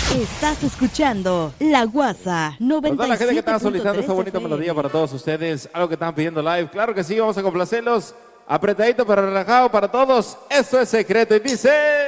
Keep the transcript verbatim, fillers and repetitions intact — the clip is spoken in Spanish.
Estás escuchando La Guasa noventa y siete punto tres. Toda la gente que está solicitando esta bonita F M. melodía para todos ustedes, algo que están pidiendo live, claro que sí, vamos a complacerlos. Apretadito pero relajado para todos, esto es secreto y dice...